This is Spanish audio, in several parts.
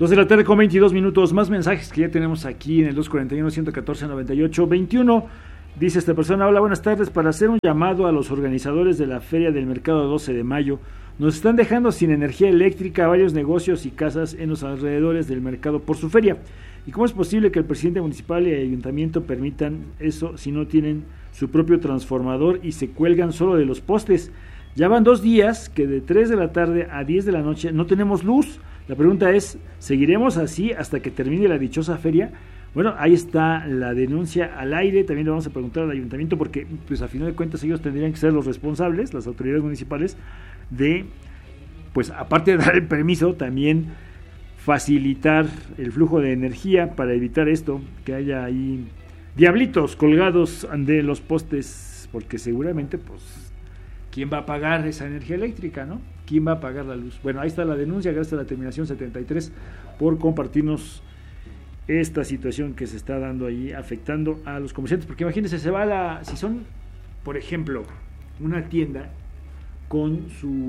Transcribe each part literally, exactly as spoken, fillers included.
dos de la tarde con veintidós minutos, más mensajes que ya tenemos aquí en el dos cuarenta y uno, ciento catorce, noventa y ocho, veintiuno. Dice esta persona: hola, buenas tardes, para hacer un llamado a los organizadores de la Feria del Mercado doce de mayo. Nos están dejando sin energía eléctrica a varios negocios y casas en los alrededores del mercado por su feria. ¿Y cómo es posible que el presidente municipal y el ayuntamiento permitan eso si no tienen su propio transformador y se cuelgan solo de los postes? Ya van dos días que de tres de la tarde a diez de la noche no tenemos luz. La pregunta es, ¿seguiremos así hasta que termine la dichosa feria? Bueno, ahí está la denuncia al aire. También le vamos a preguntar al ayuntamiento porque, pues a final de cuentas, ellos tendrían que ser los responsables, las autoridades municipales, de, pues aparte de dar el permiso, también facilitar el flujo de energía para evitar esto, que haya ahí diablitos colgados de los postes, porque seguramente, pues, ¿quién va a pagar esa energía eléctrica, no? ¿Quién va a pagar la luz? Bueno, ahí está la denuncia, gracias a la terminación setenta y tres por compartirnos esta situación que se está dando ahí, afectando a los comerciantes, porque imagínense, se va a la, si son, por ejemplo, una tienda con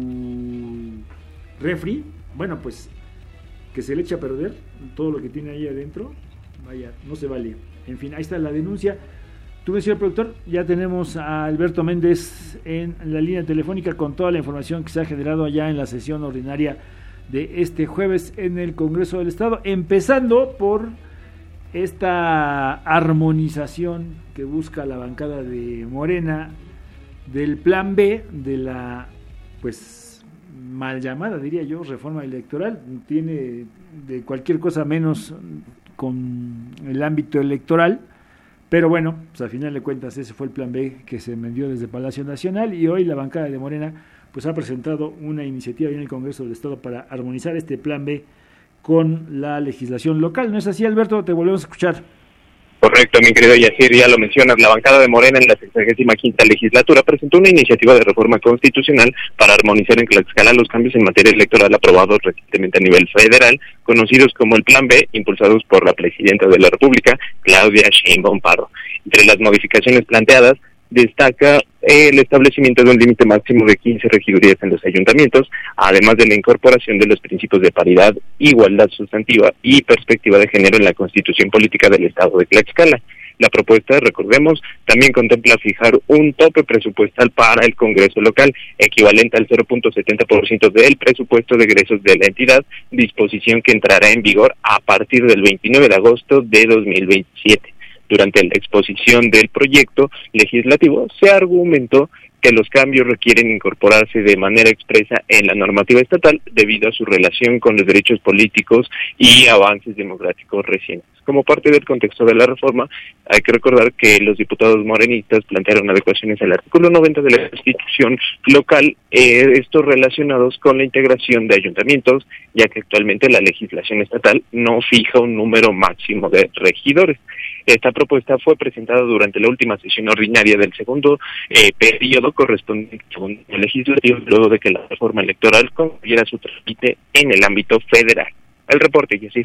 su refri, bueno, pues que se le echa a perder todo lo que tiene ahí adentro, vaya, no se vale. En fin, ahí está la denuncia. Tú me decías, el productor, ya tenemos a Alberto Méndez en la línea telefónica con toda la información que se ha generado allá en la sesión ordinaria de este jueves en el Congreso del Estado, empezando por esta armonización que busca la bancada de Morena del plan B de la, pues, mal llamada, diría yo, reforma electoral. Tiene de cualquier cosa menos con el ámbito electoral, pero bueno, pues a final de cuentas ese fue el plan B que se vendió desde Palacio Nacional, y hoy la bancada de Morena pues ha presentado una iniciativa en el Congreso del Estado para armonizar este plan B con la legislación local. ¿No es así, Alberto? Te volvemos a escuchar. Correcto, mi querido Yacir, ya lo mencionas, la bancada de Morena en la sexagésima quinta legislatura presentó una iniciativa de reforma constitucional para armonizar en Tlaxcala los cambios en materia electoral aprobados recientemente a nivel federal, conocidos como el Plan B, impulsados por la Presidenta de la República, Claudia Sheinbaum Pardo. Entre las modificaciones planteadas, destaca el establecimiento de un límite máximo de quince regidurías en los ayuntamientos, además de la incorporación de los principios de paridad, igualdad sustantiva y perspectiva de género en la Constitución Política del Estado de Tlaxcala. La propuesta, recordemos, también contempla fijar un tope presupuestal para el Congreso local, equivalente al cero punto setenta por ciento del presupuesto de egresos de la entidad, disposición que entrará en vigor a partir del veintinueve de agosto de dos mil veintisiete. Durante la exposición del proyecto legislativo se argumentó que los cambios requieren incorporarse de manera expresa en la normativa estatal debido a su relación con los derechos políticos y avances democráticos recientes. Como parte del contexto de la reforma, hay que recordar que los diputados morenistas plantearon adecuaciones al artículo noventa de la Constitución local, eh, estos relacionados con la integración de ayuntamientos, ya que actualmente la legislación estatal no fija un número máximo de regidores. Esta propuesta fue presentada durante la última sesión ordinaria del segundo eh, periodo correspondiente al segundo legislativo, luego de que la reforma electoral concluyera su trámite en el ámbito federal. El reporte, Yacir.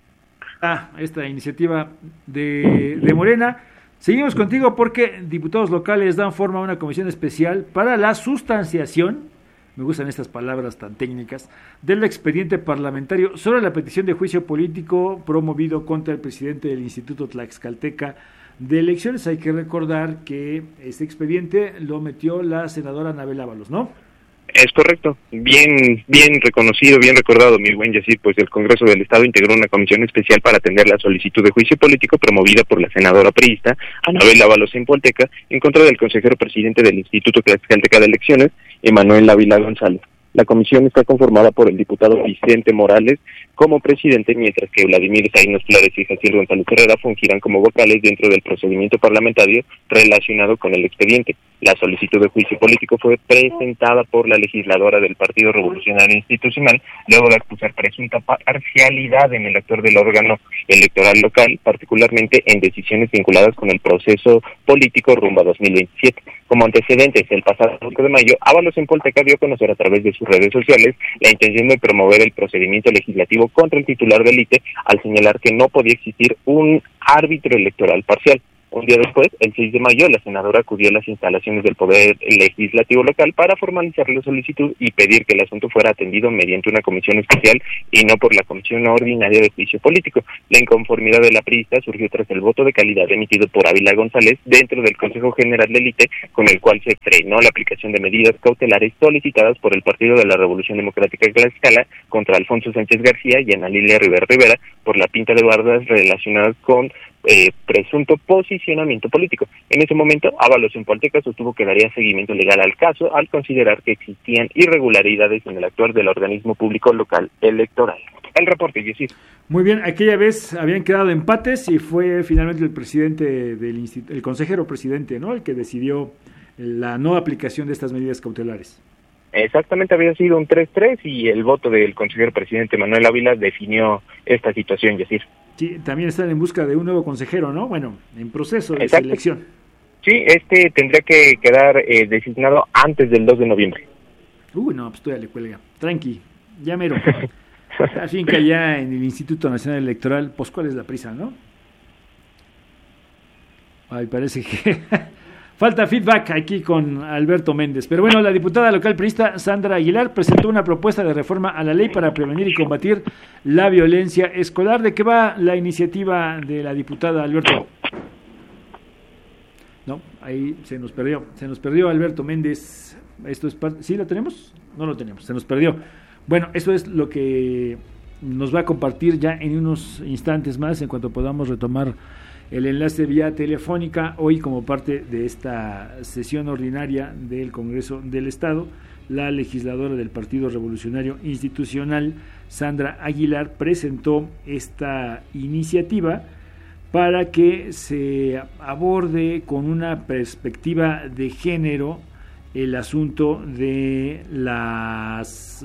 Ah, esta iniciativa de, de Morena. Seguimos contigo porque diputados locales dan forma a una comisión especial para la sustanciación, me gustan estas palabras tan técnicas, del expediente parlamentario sobre la petición de juicio político promovido contra el presidente del Instituto Tlaxcalteca de Elecciones. Hay que recordar que este expediente lo metió la senadora Anabel Ábalos, ¿no? Es correcto, bien bien reconocido, bien recordado, mi buen Yacir, pues el Congreso del Estado integró una comisión especial para atender la solicitud de juicio político promovida por la senadora priista Anabel Ábalos Empolteca en contra del consejero presidente del Instituto Tlaxcalteca de Elecciones, Emanuel Ávila González. La comisión está conformada por el diputado Vicente Morales como presidente, mientras que Vladimir Zainos Flores y Jaciel González Herrera fungirán como vocales dentro del procedimiento parlamentario relacionado con el expediente. La solicitud de juicio político fue presentada por la legisladora del Partido Revolucionario Institucional, luego de acusar presunta parcialidad en el actor del órgano electoral local, particularmente en decisiones vinculadas con el proceso político rumbo a dos mil veintisiete. Como antecedentes, el pasado cinco de mayo, Ábalos Empolteca dio a conocer a través de sus redes sociales la intención de promover el procedimiento legislativo contra el titular del I T E al señalar que no podía existir un árbitro electoral parcial. Un día después, el seis de mayo, la senadora acudió a las instalaciones del Poder Legislativo local para formalizar la solicitud y pedir que el asunto fuera atendido mediante una comisión especial y no por la Comisión Ordinaria de Juicio Político. La inconformidad de la priista surgió tras el voto de calidad emitido por Ávila González dentro del Consejo General del I T E, con el cual se frenó la aplicación de medidas cautelares solicitadas por el Partido de la Revolución Democrática de Tlaxcala contra Alfonso Sánchez García y Ana Lilia Rivera Rivera por la pinta de bardas relacionadas con Eh, presunto posicionamiento político. En ese momento, Ábalos en Polteca sostuvo que daría seguimiento legal al caso al considerar que existían irregularidades en el actuar del organismo público local electoral. El reporte, Yesir. Muy bien, aquella vez habían quedado empates y fue finalmente el presidente del instituto, el consejero presidente, ¿no?, el que decidió la no aplicación de estas medidas cautelares. Exactamente, había sido un tres tres y el voto del consejero presidente Manuel Ávila definió esta situación, Yesir. Sí, también están en busca de un nuevo consejero, ¿no? Bueno, en proceso de Exacto. selección. Sí, este tendría que quedar eh, designado antes del dos de noviembre. Uy, no, pues todavía le cuelga. Tranqui, ya mero. La finca ya en el Instituto Nacional Electoral, pues ¿cuál es la prisa, no? Ay, parece que falta feedback aquí con Alberto Méndez. Pero bueno, la diputada local priista Sandra Aguilar presentó una propuesta de reforma a la ley para prevenir y combatir la violencia escolar. ¿De qué va la iniciativa de la diputada, Alberto? No, ahí se nos perdió. Se nos perdió Alberto Méndez. Esto es parte... ¿Sí lo tenemos? No lo tenemos, se nos perdió. Bueno, eso es lo que nos va a compartir ya en unos instantes más, en cuanto podamos retomar el enlace vía telefónica, hoy como parte de esta sesión ordinaria del Congreso del Estado. La legisladora del Partido Revolucionario Institucional, Sandra Aguilar, presentó esta iniciativa para que se aborde con una perspectiva de género el asunto de las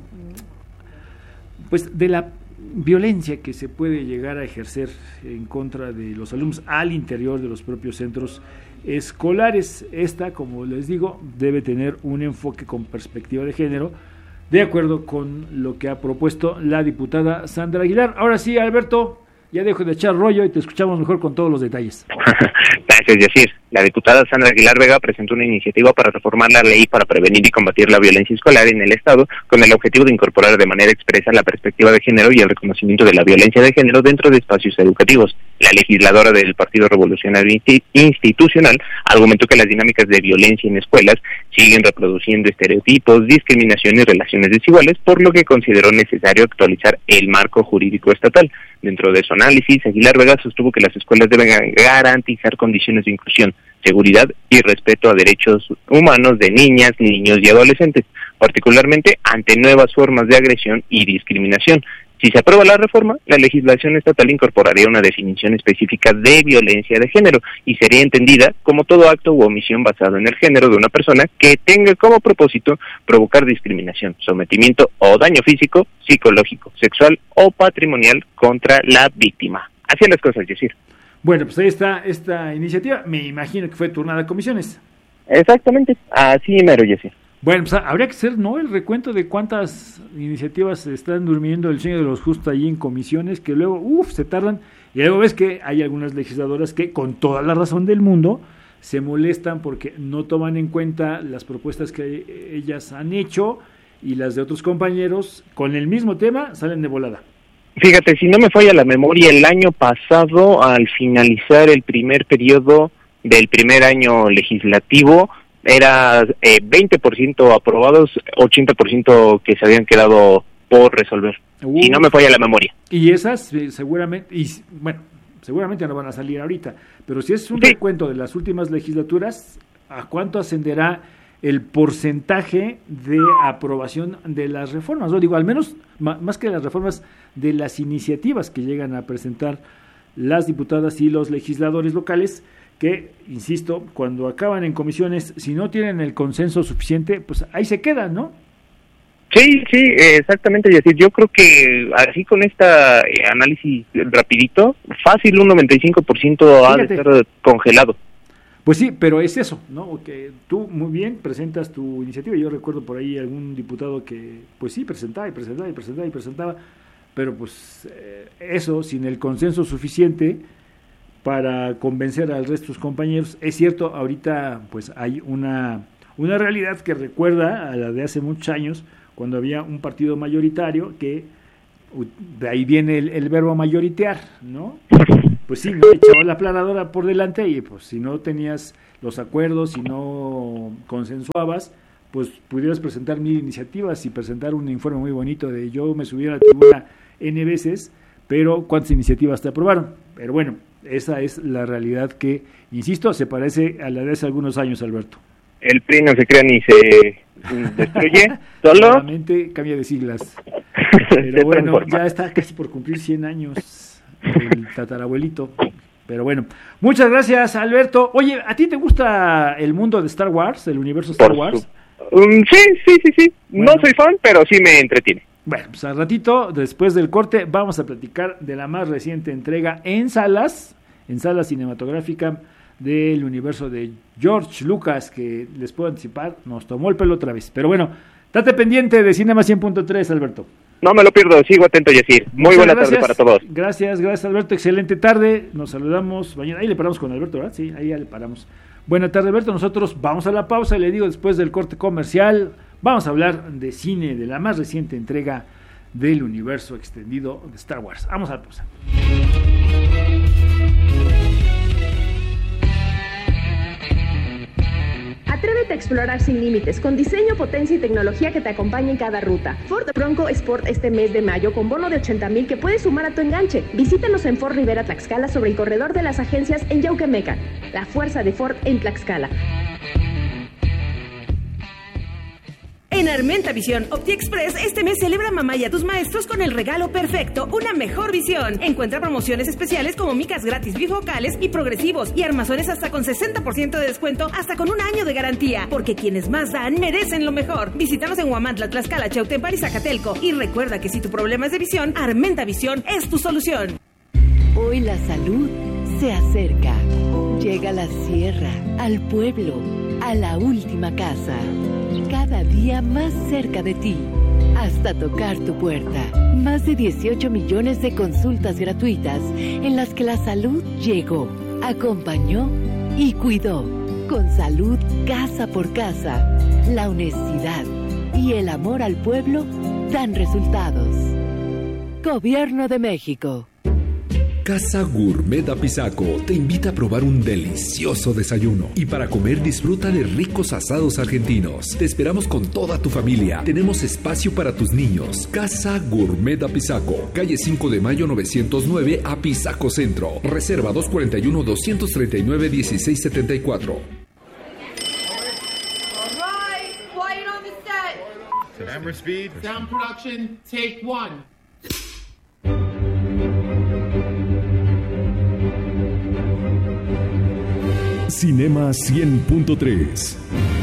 pues de la violencia que se puede llegar a ejercer en contra de los alumnos al interior de los propios centros escolares. Esta, como les digo, debe tener un enfoque con perspectiva de género, de acuerdo con lo que ha propuesto la diputada Sandra Aguilar. Ahora sí, Alberto, ya dejo de echar rollo y te escuchamos mejor con todos los detalles. Gracias, Yasir. La diputada Sandra Aguilar Vega presentó una iniciativa para reformar la ley para prevenir y combatir la violencia escolar en el Estado, con el objetivo de incorporar de manera expresa la perspectiva de género y el reconocimiento de la violencia de género dentro de espacios educativos. La legisladora del Partido Revolucionario Institucional argumentó que las dinámicas de violencia en escuelas siguen reproduciendo estereotipos, discriminación y relaciones desiguales, por lo que consideró necesario actualizar el marco jurídico estatal. Dentro de su análisis, Aguilar Vega sostuvo que las escuelas deben garantizar condiciones de inclusión, seguridad y respeto a derechos humanos de niñas, niños y adolescentes, particularmente ante nuevas formas de agresión y discriminación. Si se aprueba la reforma, la legislación estatal incorporaría una definición específica de violencia de género y sería entendida como todo acto u omisión basado en el género de una persona que tenga como propósito provocar discriminación, sometimiento o daño físico, psicológico, sexual o patrimonial contra la víctima. Así las cosas, Yesir. Bueno, pues ahí está esta iniciativa. Me imagino que fue turnada a comisiones. Exactamente, así mero, Yesir. Bueno, pues habría que hacer, ¿no?, el recuento de cuántas iniciativas están durmiendo el sueño de los justos ahí en comisiones, que luego, uff, se tardan, y luego ves que hay algunas legisladoras que, con toda la razón del mundo, se molestan porque no toman en cuenta las propuestas que ellas han hecho y las de otros compañeros, con el mismo tema, salen de volada. Fíjate, si no me falla la memoria, el año pasado, al finalizar el primer periodo del primer año legislativo, era eh, veinte por ciento aprobados, ochenta por ciento que se habían quedado por resolver. Uh, si no me falla la memoria. Y esas eh, seguramente, y bueno, seguramente no van a salir ahorita, pero si es un sí. recuento de las últimas legislaturas, ¿a cuánto ascenderá el porcentaje de aprobación de las reformas? Lo digo, al menos, ma, más que de las reformas, de las iniciativas que llegan a presentar las diputadas y los legisladores locales, que, insisto, cuando acaban en comisiones, si no tienen el consenso suficiente, pues ahí se quedan, ¿no? Sí, sí, exactamente, Yacir. Yo creo que así con este eh, análisis rapidito, fácil un noventa y cinco por ciento ha de estar congelado. Pues sí, pero es eso, ¿no? Que tú muy bien presentas tu iniciativa. Yo recuerdo por ahí algún diputado que, pues sí, presentaba y presentaba y presentaba y presentaba, pero pues eh, eso, sin el consenso suficiente, para convencer al resto de sus compañeros. Es cierto, ahorita pues hay una, una realidad que recuerda a la de hace muchos años, cuando había un partido mayoritario, que de ahí viene el, el verbo mayoritear, ¿no? Pues sí, ¿no? Echaba la planadora por delante y pues si no tenías los acuerdos, si no consensuabas, pues pudieras presentar mil iniciativas y presentar un informe muy bonito de yo me subí a la tribuna N veces, pero ¿cuántas iniciativas te aprobaron? Pero bueno, esa es la realidad que, insisto, se parece a la de hace algunos años, Alberto. El P R I no se crea ni se destruye, solo... Solamente cambia de siglas. Pero bueno, ya está casi por cumplir cien años el tatarabuelito. Pero bueno, muchas gracias, Alberto. Oye, ¿a ti te gusta el mundo de Star Wars, el universo Star por Wars? Su... Um, sí, sí, sí, sí. Bueno. No soy fan, pero sí me entretiene. Bueno, pues al ratito, después del corte, vamos a platicar de la más reciente entrega en salas, en sala cinematográfica del universo de George Lucas, que les puedo anticipar, nos tomó el pelo otra vez. Pero bueno, date pendiente de Cinema cien punto tres, Alberto. No me lo pierdo, sigo atento, Yacir. Muy Muchas buena gracias. tarde para todos. Gracias, gracias, Alberto. Excelente tarde. Nos saludamos mañana. Ahí le paramos con Alberto, ¿verdad? Sí, ahí ya le paramos. Buena tarde, Alberto. Nosotros vamos a la pausa. Le digo, después del corte comercial, vamos a hablar de cine, de la más reciente entrega del universo extendido de Star Wars. Vamos a la pausa. Atrévete a explorar sin límites, con diseño, potencia y tecnología que te acompaña en cada ruta. Ford Bronco Sport este mes de mayo con bono de ochenta mil que puedes sumar a tu enganche. Visítanos en Ford Rivera Tlaxcala sobre el corredor de las agencias en Yauquemecan. La fuerza de Ford en Tlaxcala. En Armenta Visión OptiExpress este mes celebra mamá y a tus maestros con el regalo perfecto, una mejor visión. Encuentra promociones especiales como micas gratis bifocales y progresivos y armazones hasta con sesenta por ciento de descuento, hasta con un año de garantía, porque quienes más dan merecen lo mejor. Visítanos en Huamantla, Tlaxcala, Chautempan y Zacatelco. Y recuerda que si tu problema es de visión, Armenta Visión es tu solución. Hoy la salud se acerca. Llega a la sierra, al pueblo, a la última casa. Cada día más cerca de ti, hasta tocar tu puerta. Más de dieciocho millones de consultas gratuitas en las que la salud llegó, acompañó y cuidó. Con salud casa por casa, la honestidad y el amor al pueblo dan resultados. Gobierno de México. Casa Gourmet Apizaco te invita a probar un delicioso desayuno. Y para comer disfruta de ricos asados argentinos. Te esperamos con toda tu familia. Tenemos espacio para tus niños. Casa Gourmet Apizaco, calle cinco de mayo novecientos nueve, Apizaco Centro. Reserva dos cuatro uno, dos tres nueve, uno seis siete cuatro. Camera speed, sound production, take one. Cinema cien punto tres.